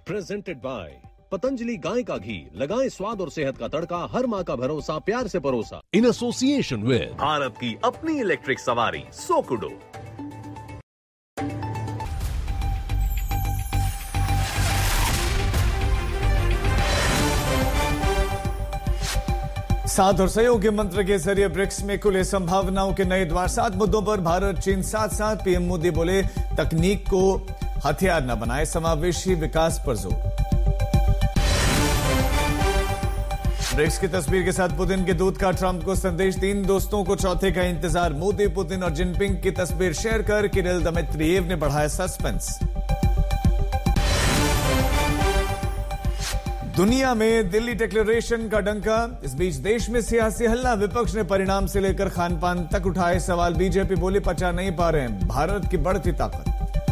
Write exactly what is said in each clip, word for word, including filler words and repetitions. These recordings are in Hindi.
प्रेजेंटेड बाय पतंजलि गाय का घी, लगाएं स्वाद और सेहत का तड़का, हर माँ का भरोसा, प्यार से परोसा। इन एसोसिएशन विद भारत की अपनी इलेक्ट्रिक सवारी सोकुडो। साथ और सहयोग मंत्र के जरिए ब्रिक्स में खुले संभावनाओं के नए द्वार। सात मुद्दों पर भारत चीन साथ साथ। पीएम मोदी बोले तकनीक को हथियार न बनाए, समावेशी विकास पर जोर। ब्रिक्स की तस्वीर के साथ पुतिन के दूत का ट्रंप को संदेश। तीन दोस्तों को चौथे का इंतजार। मोदी, पुतिन और जिनपिंग की तस्वीर शेयर कर किरिल दमित्रिएव ने बढ़ाया सस्पेंस। दुनिया में दिल्ली डिक्लेरेशन का डंका। इस बीच देश में सियासी हल्ला। विपक्ष ने परिणाम से लेकर खान पान तक उठाए सवाल। बीजेपी बोली पचा नहीं पा रहे हैं भारत की बढ़ती ताकत।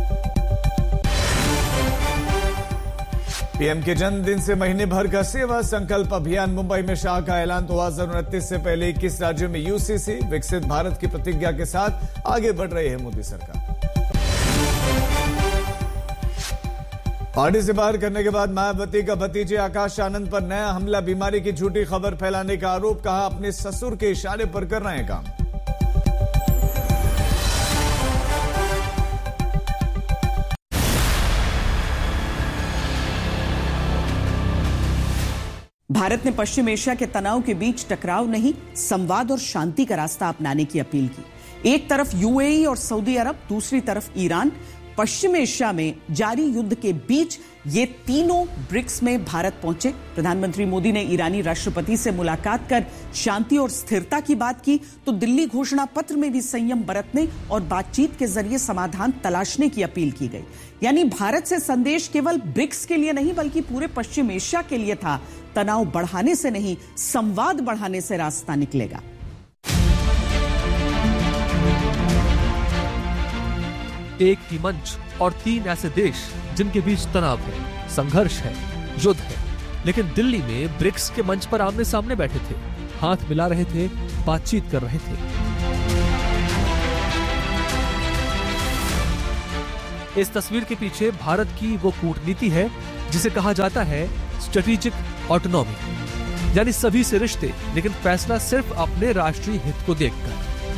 पीएम के जन्मदिन से महीने भर का सेवा संकल्प अभियान। मुंबई में शाह का ऐलान। दो हजार उनतीस से पहले इक्कीस राज्यों में यूसीसी। विकसित भारत की प्रतिज्ञा के साथ आगे बढ़ रही है मोदी सरकार। पार्टी से बाहर करने के बाद मायावती का भतीजे आकाश आनंद पर नया हमला। बीमारी की झूठी खबर फैलाने का आरोप। कहा अपने ससुर के इशारे पर कर रहे हैं काम। भारत ने पश्चिम एशिया के तनाव के बीच टकराव नहीं, संवाद और शांति का रास्ता अपनाने की अपील की। एक तरफ यूएई और सऊदी अरब, दूसरी तरफ ईरान। पश्चिम एशिया में जारी युद्ध के बीच ये तीनों ब्रिक्स में भारत पहुंचे। प्रधानमंत्री मोदी ने ईरानी राष्ट्रपति से मुलाकात कर शांति और स्थिरता की बात की, तो दिल्ली घोषणा पत्र में भी संयम बरतने और बातचीत के जरिए समाधान तलाशने की अपील की गई। यानी भारत से संदेश केवल ब्रिक्स के लिए नहीं बल्कि पूरे पश्चिम एशिया के लिए था। तनाव बढ़ाने से नहीं, संवाद बढ़ाने से रास्ता निकलेगा। एक ही मंच और तीन ऐसे देश जिनके बीच तनाव है, संघर्ष है, युद्ध है, लेकिन दिल्ली में ब्रिक्स के मंच पर आमने सामने बैठे थे, हाथ मिला रहे थे, बातचीत कर रहे थे। इस तस्वीर के पीछे भारत की वो कूटनीति है जिसे कहा जाता है स्ट्रेटेजिक ऑटोनॉमी, यानी सभी से रिश्ते लेकिन फैसला सिर्फ अपने राष्ट्रीय हित को देखकर।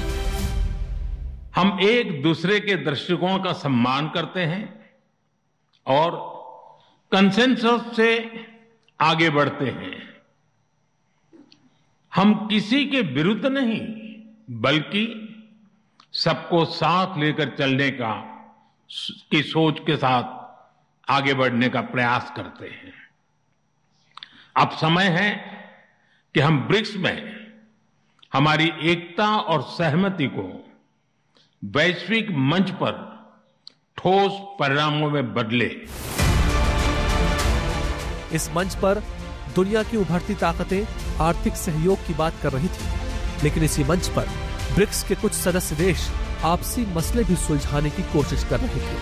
हम एक दूसरे के दृष्टिकोण का सम्मान करते हैं और कंसेंसस से आगे बढ़ते हैं। हम किसी के विरुद्ध नहीं बल्कि सबको साथ लेकर चलने का की सोच के साथ आगे बढ़ने का प्रयास करते हैं। अब समय है कि हम ब्रिक्स में हमारी एकता और सहमति को वैश्विक मंच पर ठोस परिणामों में बदले। इस मंच पर दुनिया की उभरती ताकतें आर्थिक सहयोग की बात कर रही थी, लेकिन इसी मंच पर ब्रिक्स के कुछ सदस्य देश आपसी मसले भी सुलझाने की कोशिश कर रहे थे।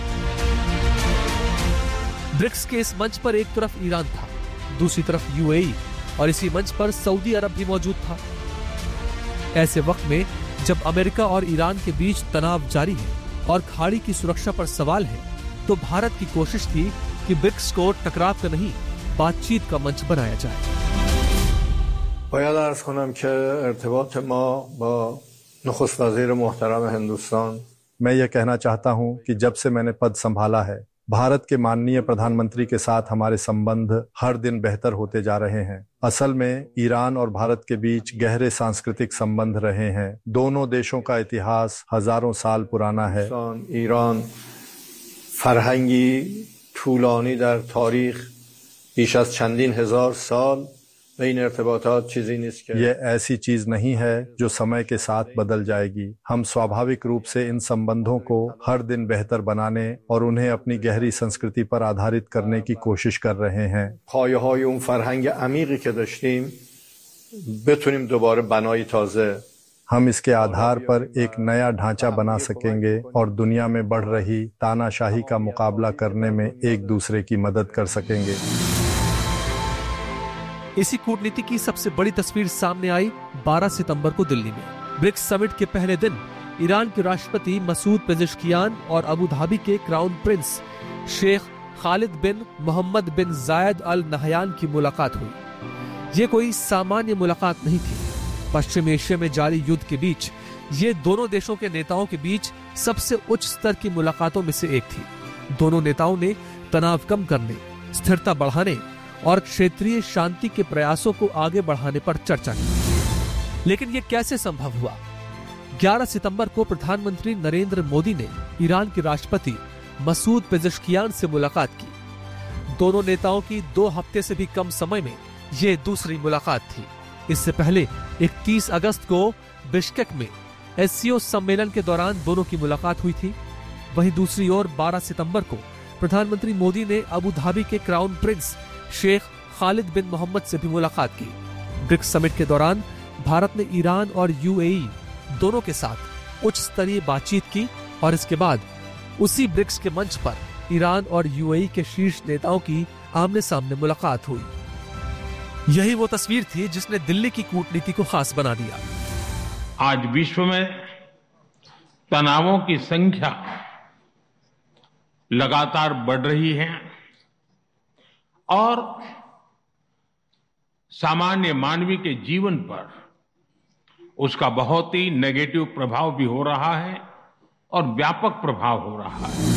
ब्रिक्स के इस मंच पर एक तरफ ईरान था, दूसरी तरफ यूएई और इसी मंच पर सऊदी अरब भी मौजूद था। ऐसे वक्त में जब अमेरिका और ईरान के बीच तनाव जारी है और खाड़ी की सुरक्षा पर सवाल है, तो भारत की कोशिश थी कि ब्रिक्स को टकराव का नहीं, बातचीत का मंच बनाया जाए। باید عرض کنم که ارتباط ما با نخست وزیر محترم हिंदुस्तान मैं यह कहना चाहता हूं कि जब से मैंने पद संभाला है, भारत के माननीय प्रधानमंत्री के साथ हमारे संबंध हर दिन बेहतर होते जा रहे हैं। असल में ईरान और भारत के बीच गहरे सांस्कृतिक संबंध रहे हैं। दोनों देशों का इतिहास हजारों साल पुराना है। ईरान فرهنگی طولانی در تاریخ بیش از چندین هزار سال و این ارتباطات چیزی نیست که ये ऐसी चीज नहीं है जो समय के साथ बदल जाएगी। हम स्वाभाविक रूप से इन संबंधों को हर दिन बेहतर बनाने और उन्हें अपनी गहरी संस्कृति पर आधारित करने की कोशिश कर रहे हैं। پایه‌های اون فرهنگ عمیقی که داشتیم بتونیم دوباره بنای تازه हम इसके आधार पर एक नया ढांचा बना सकेंगे और दुनिया में बढ़ रही तानाशाही का मुकाबला करने में एक दूसरे की मदद कर सकेंगे। इसी कूटनीति की सबसे बड़ी तस्वीर सामने आई बारह सितंबर को दिल्ली में। ब्रिक्स समिट के पहले दिन ईरान के राष्ट्रपति मसूद पेजेश्कियान और अबू धाबी के क्राउन प्रिंस शेख खालिद बिन मोहम्मद बिन जायद अल नहयान की मुलाकात हुई। ये कोई सामान्य मुलाकात नहीं थी। पश्चिम एशिया में जारी युद्ध के बीच ये दोनों देशों के नेताओं के बीच सबसे उच्च स्तर की मुलाकातों में से एक थी। दोनों नेताओं ने तनाव कम करने, स्थिरता बढ़ाने और क्षेत्रीय शांति के प्रयासों को आगे बढ़ाने पर चर्चा की। लेकिन यह कैसे संभव हुआ? ग्यारह सितंबर को प्रधानमंत्री नरेंद्र मोदी ने ईरान के राष्ट्रपति मसूद पेजेश्कियान से मुलाकात की। दोनों नेताओं की दो हफ्ते से भी कम समय में यह दूसरी मुलाकात थी। इससे पहले इकतीस अगस्त को बिश्केक में एससीओ सम्मेलन के दौरान दोनों की मुलाकात हुई थी। वहीं दूसरी ओर बारह सितंबर को प्रधानमंत्री मोदी ने अबू धाबी के क्राउन प्रिंस शेख खालिद बिन मोहम्मद से भी मुलाकात की। ब्रिक्स समिट के दौरान भारत ने ईरान और यूएई दोनों के साथ उच्च स्तरीय बातचीत की और इसके बाद उसी ब्रिक्स के मंच पर ईरान और यूएई के शीर्ष नेताओं की आमने सामने मुलाकात हुई। यही वो तस्वीर थी जिसने दिल्ली की कूटनीति को खास बना दिया। आज विश्व में तनावों की संख्या लगातार बढ़ रही है और सामान्य मानवी के जीवन पर उसका बहुत ही नेगेटिव प्रभाव भी हो रहा है और व्यापक प्रभाव हो रहा है।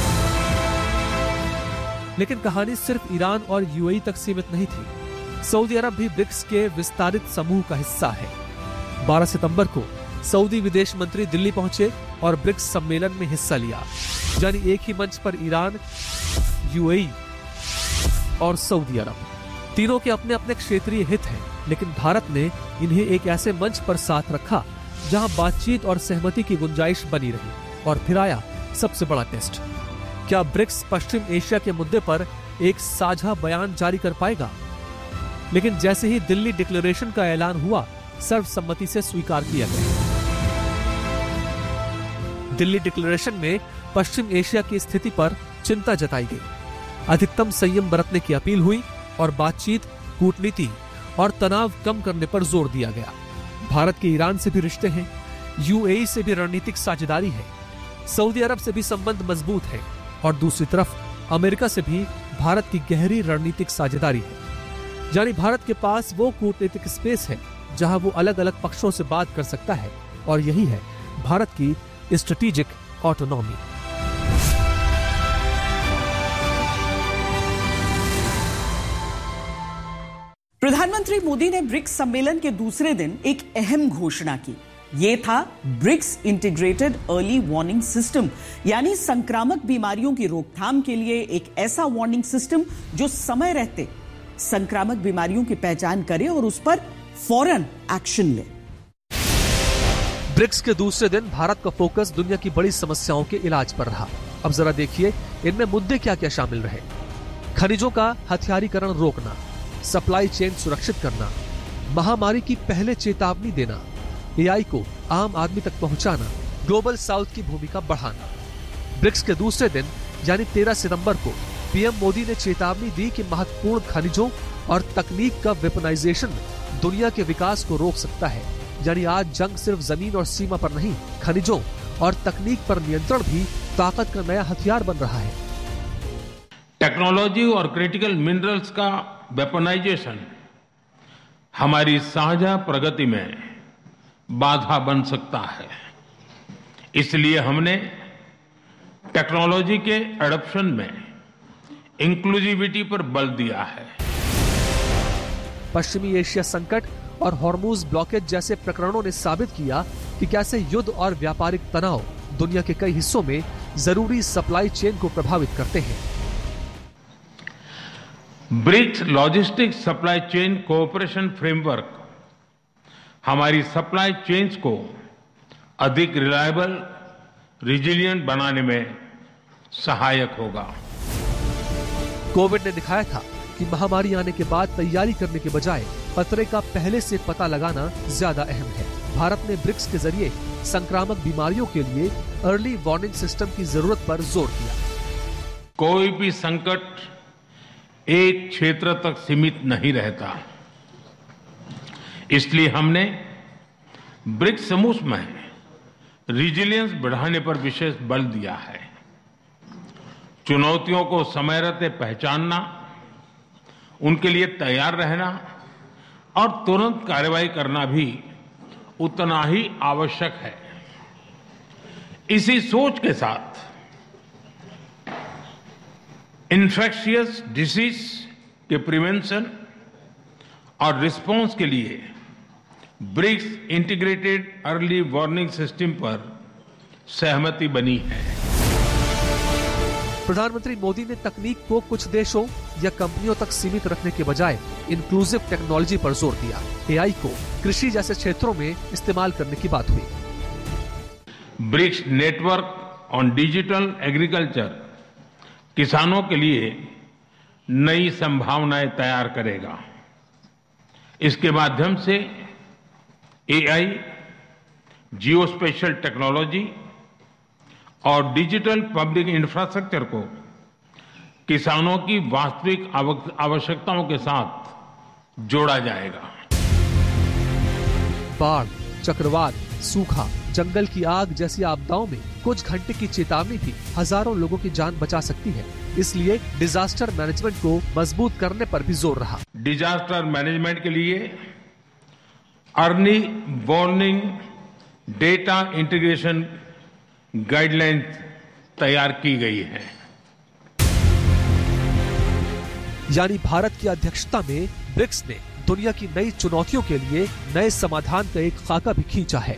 लेकिन कहानी सिर्फ ईरान और यूएई तक सीमित नहीं थी। सऊदी अरब भी ब्रिक्स के विस्तारित समूह का हिस्सा है। बारह सितंबर को सऊदी विदेश मंत्री दिल्ली पहुंचे और ब्रिक्स सम्मेलन में हिस्सा लिया। यानी एक ही मंच पर ईरान, यूएई और सऊदी अरब, तीनों के अपने अपने क्षेत्रीय हित हैं, लेकिन भारत ने इन्हें एक ऐसे मंच पर साथ रखा जहां बातचीत और सहमति की गुंजाइश बनी रही। और फिर आया सबसे बड़ा टेस्ट। क्या ब्रिक्स पश्चिम एशिया के मुद्दे पर एक साझा बयान जारी कर पाएगा? लेकिन जैसे ही दिल्ली डिक्लेरेशन का ऐलान हुआ, सर्वसम्मति से स्वीकार किया गया। दिल्ली डिक्लेरेशन में पश्चिम एशिया की स्थिति पर चिंता जताई गई, अधिकतम संयम बरतने की अपील हुई और बातचीत, कूटनीति और तनाव कम करने पर जोर दिया गया। भारत के ईरान से भी रिश्ते हैं, यूएई से भी रणनीतिक साझेदारी है, सऊदी अरब से भी संबंध मजबूत है और दूसरी तरफ अमेरिका से भी भारत की गहरी रणनीतिक साझेदारी है। यानी भारत के पास वो कूटनीतिक स्पेस है जहां वो अलग अलग पक्षों से बात कर सकता है और यही है भारत की स्ट्रेटेजिक ऑटोनॉमी। प्रधानमंत्री मोदी ने ब्रिक्स सम्मेलन के दूसरे दिन एक अहम घोषणा की। ये था BRICS integrated early warning system, यानी संक्रामक बीमारियों की रोकथाम के लिए एक ऐसा वार्निंग सिस्टम जो समय रहते संक्रामक बीमारियों की पहचान करे और उस पर फौरन एक्शन ले। ब्रिक्स के दूसरे दिन भारत का फोकस दुनिया की बड़ी समस्याओं के इलाज पर रहा। अब जरा देखिए इनमें मुद्दे क्या क्या शामिल रहे। खनिजों का हथियारीकरण रोकना, सप्लाई चेन सुरक्षित करना, महामारी की पहले चेतावनी देना, एआई को आम आदमी तक पहुंचाना, ग्लोबल साउथ की भूमिका बढ़ाना। ब्रिक्स के दूसरे दिन यानी तेरह सितंबर को पीएम मोदी ने चेतावनी दी कि महत्वपूर्ण खनिजों और तकनीक का वेपनाइजेशन दुनिया के विकास को रोक सकता है। यानी आज जंग सिर्फ जमीन और सीमा पर नहीं, खनिजों और तकनीक पर नियंत्रण भी ताकत का नया हथियार बन रहा है। टेक्नोलॉजी और क्रिटिकल मिनरल्स का वेपनाइजेशन हमारी साझा प्रगति में बाधा बन सकता है। इसलिए हमने टेक्नोलॉजी के एडॉप्शन में इंक्लूसिविटी पर बल दिया है। पश्चिमी एशिया संकट और हॉर्मुज ब्लॉकेज जैसे प्रकरणों ने साबित किया कि कैसे युद्ध और व्यापारिक तनाव दुनिया के कई हिस्सों में जरूरी सप्लाई चेन को प्रभावित करते हैं। BRICS logistic supply chain cooperation framework हमारी सप्लाई चेन्स को अधिक रिलायबल, रिजिलियंट बनाने में सहायक होगा। कोविड ने दिखाया था कि महामारी आने के बाद तैयारी करने के बजाय खतरे का पहले से पता लगाना ज्यादा अहम है। भारत ने ब्रिक्स के जरिए संक्रामक बीमारियों के लिए अर्ली वार्निंग सिस्टम की जरूरत पर जोर दिया। कोई भी संकट एक क्षेत्र तक सीमित नहीं रहता, इसलिए हमने ब्रिक्स समूह में रिजिलियंस बढ़ाने पर विशेष बल दिया है। चुनौतियों को समय रहते पहचानना, उनके लिए तैयार रहना और तुरंत कार्रवाई करना भी उतना ही आवश्यक है। इसी सोच के साथ इन्फेक्शियस डिसीज के प्रिवेंशन और रिस्पांस के लिए BRICS integrated early warning system पर सहमति बनी है। प्रधानमंत्री मोदी ने तकनीक को कुछ देशों या कंपनियों तक सीमित रखने के बजाय इंक्लूसिव टेक्नोलॉजी पर जोर दिया। एआई को कृषि जैसे क्षेत्रों में इस्तेमाल करने की बात हुई। BRICS network on digital agriculture किसानों के लिए नई संभावनाएं तैयार करेगा। इसके माध्यम से एआई, जियोस्पेशियल टेक्नोलॉजी और डिजिटल पब्लिक इंफ्रास्ट्रक्चर को किसानों की वास्तविक आवश्यकताओं के साथ जोड़ा जाएगा। बाढ़, चक्रवात, सूखा, जंगल की आग जैसी आपदाओं में कुछ घंटे की चेतावनी भी हजारों लोगों की जान बचा सकती है। इसलिए डिजास्टर मैनेजमेंट को मजबूत करने पर भी जोर रहा। डिजास्टर मैनेजमेंट के लिए early warning data integration guidelines तैयार की गई है। यानी भारत की अध्यक्षता में ब्रिक्स ने दुनिया की नई चुनौतियों के लिए नए समाधान का एक खाका भी खींचा है।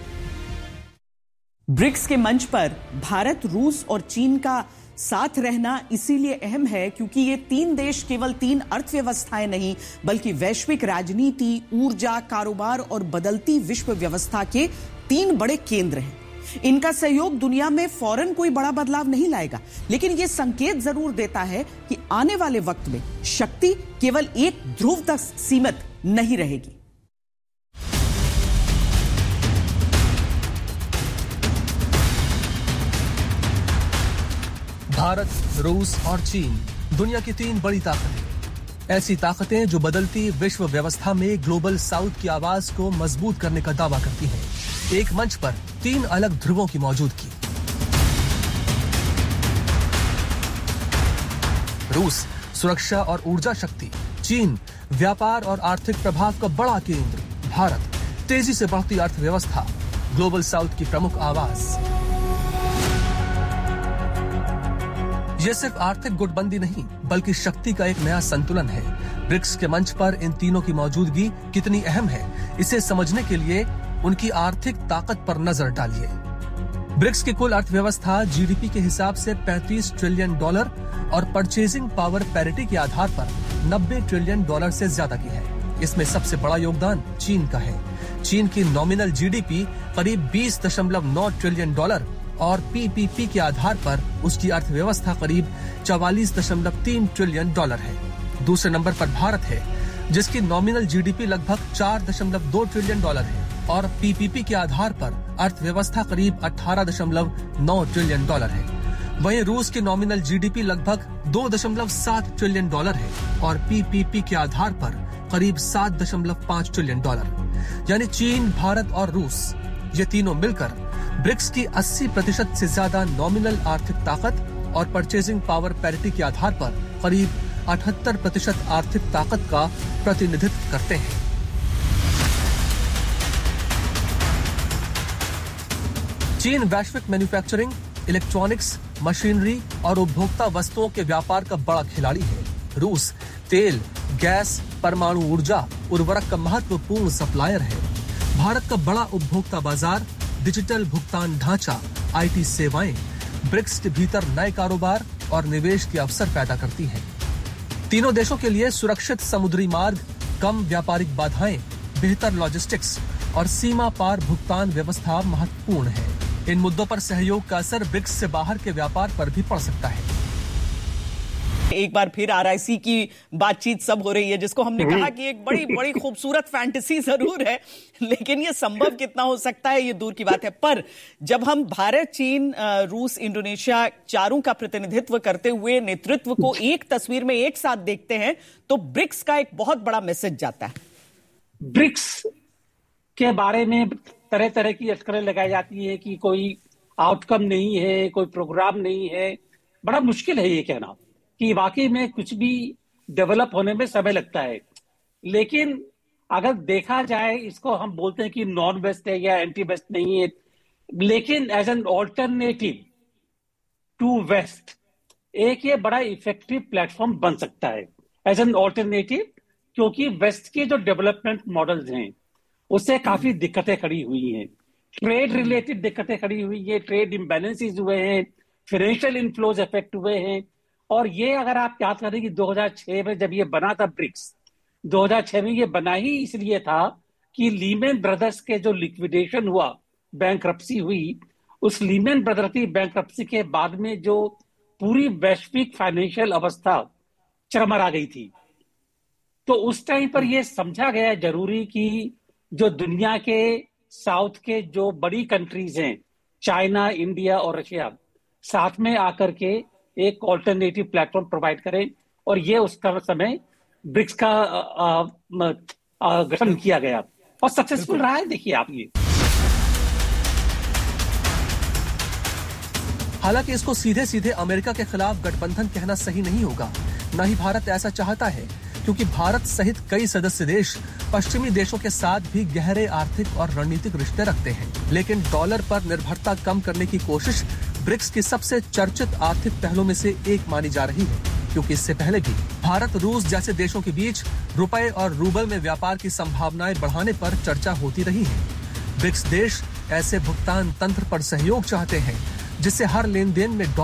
ब्रिक्स के मंच पर भारत, रूस और चीन का साथ रहना इसीलिए अहम है क्योंकि ये तीन देश केवल तीन अर्थव्यवस्थाएं नहीं बल्कि वैश्विक राजनीति, ऊर्जा, कारोबार और बदलती विश्व व्यवस्था के तीन बड़े केंद्र हैं। इनका सहयोग दुनिया में फौरन कोई बड़ा बदलाव नहीं लाएगा, लेकिन यह संकेत जरूर देता है कि आने वाले वक्त में शक्ति केवल एक ध्रुव तक सीमित नहीं रहेगी। भारत, रूस और चीन दुनिया की तीन बड़ी ताकतें, ऐसी ताकतें जो बदलती विश्व व्यवस्था में ग्लोबल साउथ की आवाज को मजबूत करने का दावा करती हैं। एक मंच पर तीन अलग ध्रुवों की मौजूदगी। रूस सुरक्षा और ऊर्जा शक्ति, चीन व्यापार और आर्थिक प्रभाव का बड़ा केंद्र, भारत तेजी से बढ़ती अर्थव्यवस्था, ग्लोबल साउथ की प्रमुख आवाज। यह सिर्फ आर्थिक गुटबंदी नहीं बल्कि शक्ति का एक नया संतुलन है। ब्रिक्स के मंच पर इन तीनों की मौजूदगी कितनी अहम है, इसे समझने के लिए उनकी आर्थिक ताकत पर नजर डालिए। ब्रिक्स की कुल अर्थव्यवस्था जीडीपी के हिसाब से पैंतीस ट्रिलियन डॉलर और परचेजिंग पावर पैरिटी के आधार पर नब्बे ट्रिलियन डॉलर से ज्यादा की है। इसमें सबसे बड़ा योगदान चीन का है। चीन की नॉमिनल जीडीपी करीब बीस दशमलव नौ ट्रिलियन डॉलर और पीपीपी के आधार पर उसकी अर्थव्यवस्था करीब चवालीस दशमलव तीन ट्रिलियन डॉलर है। दूसरे नंबर पर भारत है, जिसकी नॉमिनल जीडीपी लगभग चार दशमलव दो ट्रिलियन डॉलर है और पीपीपी के आधार पर अर्थव्यवस्था करीब अठारह दशमलव नौ ट्रिलियन डॉलर है। वहीं रूस की नॉमिनल जीडीपी लगभग दो दशमलव सात ट्रिलियन डॉलर है और पीपीपी के आधार पर करीब सात दशमलव पाँच ट्रिलियन डॉलर। यानी चीन, भारत और रूस ये तीनों मिलकर ब्रिक्स की अस्सी प्रतिशत से ज्यादा नॉमिनल आर्थिक ताकत और परचेजिंग पावर पैरिटी के आधार पर करीब अठहत्तर प्रतिशत आर्थिक ताकत का प्रतिनिधित्व करते हैं। चीन वैश्विक मैन्युफैक्चरिंग, इलेक्ट्रॉनिक्स, मशीनरी और उपभोक्ता वस्तुओं के व्यापार का बड़ा खिलाड़ी है। रूस तेल, गैस, परमाणु ऊर्जा, उर्वरक का महत्वपूर्ण सप्लायर है। भारत का बड़ा उपभोक्ता बाजार, डिजिटल भुगतान ढांचा, आईटी सेवाएं ब्रिक्स के भीतर नए कारोबार और निवेश के अवसर पैदा करती हैं। तीनों देशों के लिए सुरक्षित समुद्री मार्ग, कम व्यापारिक बाधाएं, बेहतर लॉजिस्टिक्स और सीमा पार भुगतान व्यवस्था महत्वपूर्ण है। इन मुद्दों पर सहयोग का असर ब्रिक्स से बाहर के व्यापार पर भी पड़ सकता है। एक बार फिर आरआईसी की बातचीत सब हो रही है, जिसको हमने कहा कि एक बड़ी बड़ी खूबसूरत फैंटेसी जरूर है, लेकिन ये संभव कितना हो सकता है ये दूर की बात है। पर जब हम भारत, चीन, रूस, इंडोनेशिया चारों का प्रतिनिधित्व करते हुए नेतृत्व को एक तस्वीर में एक साथ देखते हैं तो ब्रिक्स का एक बहुत बड़ा मैसेज जाता है। ब्रिक्स के बारे में तरह तरह की अटकलें लगाई जाती है कि कोई आउटकम नहीं है, कोई प्रोग्राम नहीं है, बड़ा मुश्किल है ये कहना कि वाकई में कुछ भी डेवलप होने में समय लगता है। लेकिन अगर देखा जाए, इसको हम बोलते हैं कि नॉन वेस्ट है या एंटी वेस्ट नहीं है, लेकिन as an alternative to waste एक ये बड़ा इफेक्टिव प्लेटफॉर्म बन सकता है एज एन ऑल्टरनेटिव, क्योंकि वेस्ट के जो डेवलपमेंट मॉडल्स हैं उससे काफी दिक्कतें खड़ी हुई हैं। ट्रेड रिलेटेड दिक्कतें खड़ी हुई है, ट्रेड इम्बैलेंसेस हुए हैं, फाइनेंशियल इनफ्लोज इफेक्ट हुए हैं। और ये अगर आप याद करें कि दो हज़ार छह में जब ये बना था ब्रिक्स, दो हज़ार छह में ये बना ही इसलिए था कि लीमैन ब्रदर्स के जो लिक्विडेशन हुआ, बैंकरप्सी हुई, उस लीमैन ब्रदर्स की बैंकरप्सी के बाद में जो पूरी वैश्विक फाइनेंशियल अवस्था चरमरा गई थी, तो उस टाइम पर यह समझा गया जरूरी कि जो दुनिया के साउथ के जो बड़ी कंट्रीज हैं, चाइना, इंडिया और रशिया, साथ में आकर के एक ऑल्टरनेटिव प्लेटफॉर्म प्रोवाइड करें। और ये उसका समय ब्रिक्स का गठन किया गया और सक्सेसफुल रहा है। देखिए आप ये, हालांकि इसको सीधे सीधे अमेरिका के खिलाफ गठबंधन कहना सही नहीं होगा। न ही भारत ऐसा चाहता है, क्योंकि भारत सहित कई सदस्य देश पश्चिमी देशों के साथ भी गहरे आर्थिक और रणनीतिक रिश्ते रखते हैं। लेकिन डॉलर पर निर्भरता कम करने की कोशिश ब्रिक्स की सबसे चर्चित आर्थिक पहलों में से एक मानी जा रही है, क्योंकि इससे पहले भी भारत रूस जैसे देशों के बीच रुपए और रूबल में व्यापार की संभावनाएं बढ़ाने पर चर्चा होती रही है। ब्रिक्स देश ऐसे भुगतान तंत्र पर सहयोग चाहते हैं जिससे हर लेन देन में